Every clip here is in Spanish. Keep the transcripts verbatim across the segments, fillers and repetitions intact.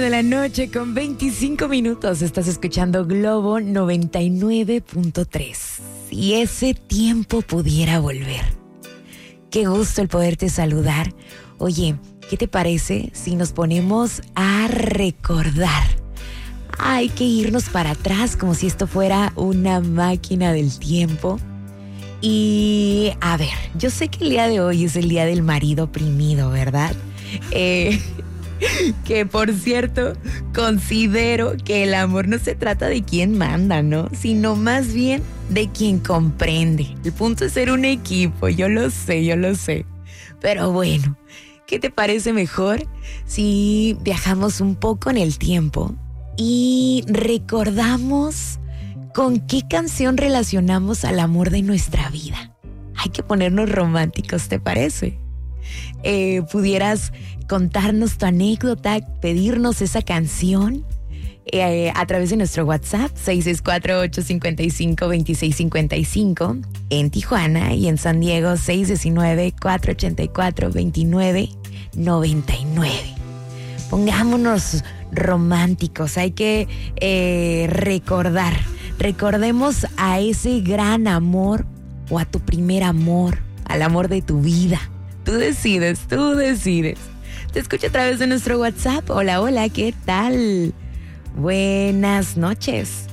de la noche con veinticinco minutos. Estás escuchando Globo noventa y nueve punto tres. Si ese tiempo pudiera volver. Qué gusto el poderte saludar. Oye, ¿qué te parece si nos ponemos a recordar? Hay que irnos para atrás como si esto fuera una máquina del tiempo. Y a ver, yo sé que el día de hoy es el día del marido oprimido, ¿verdad? Eh, que por cierto, considero que el amor no se trata de quién manda, ¿no? Sino más bien de quien comprende. El punto es ser un equipo, yo lo sé, yo lo sé. Pero bueno, ¿qué te parece mejor si viajamos un poco en el tiempo y recordamos con qué canción relacionamos al amor de nuestra vida? Hay que ponernos románticos, ¿te parece? Eh, ¿Pudieras contarnos tu anécdota, pedirnos esa canción eh, a través de nuestro WhatsApp seis seis cuatro, ocho cinco cinco, dos seis cinco cinco en Tijuana y en San Diego seis uno nueve, cuatro ocho cuatro, dos nueve nueve nueve? Pongámonos románticos, hay que eh, recordar, recordemos a ese gran amor o a tu primer amor, al amor de tu vida. Tú decides, tú decides. Te escucho a través de nuestro WhatsApp. Hola, hola, ¿qué tal? Buenas noches.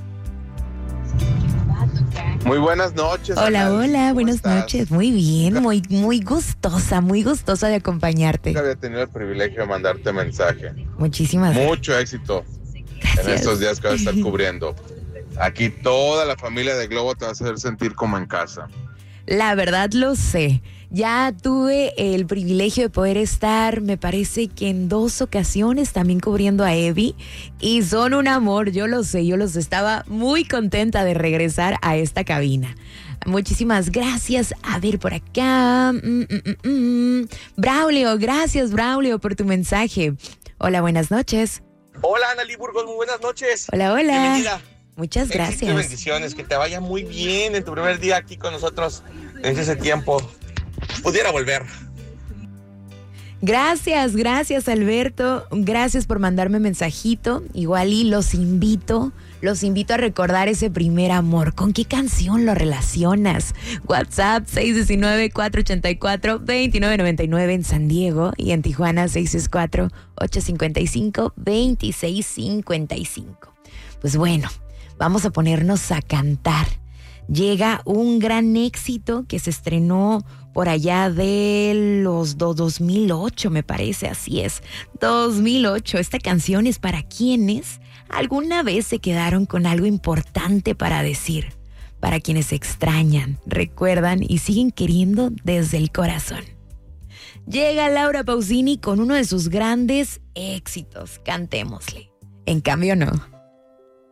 Muy buenas noches. Hola, Ana. hola, buenas estás? noches. Muy bien, muy, muy gustosa, muy gustosa de acompañarte. Nunca había tenido el privilegio de mandarte mensaje. Muchísimas gracias. Mucho éxito Gracias. en estos días que vas a estar cubriendo. Aquí toda la familia de Globo te va a hacer sentir como en casa. La verdad lo sé. Ya tuve el privilegio de poder estar, me parece que en dos ocasiones también cubriendo a Evi y son un amor, yo lo sé, yo los estaba muy contenta de regresar a esta cabina. Muchísimas gracias. A ver, por acá. Mm, mm, mm, mm. Braulio, gracias Braulio por tu mensaje. Hola, buenas noches. Hola, Analí Burgos, muy buenas noches. Hola, hola. Bienvenida. Muchas Éxito y gracias. bendiciones, que te vaya muy bien en tu primer día aquí con nosotros en ese tiempo. Pudiera volver. Gracias, gracias Alberto, gracias por mandarme mensajito. Igual y los invito, los invito a recordar ese primer amor. ¿Con qué canción lo relacionas? WhatsApp seis uno nueve, cuatro ocho cuatro, dos nueve nueve nueve en San Diego y en Tijuana seis seis cuatro, ocho cinco cinco, dos seis cinco cinco. Pues bueno, vamos a ponernos a cantar. Llega un gran éxito que se estrenó por allá de los do, dos mil ocho, me parece, así es, dos mil ocho. Esta canción es para quienes alguna vez se quedaron con algo importante para decir, para quienes extrañan, recuerdan y siguen queriendo desde el corazón. Llega Laura Pausini con uno de sus grandes éxitos, cantémosle. En cambio no.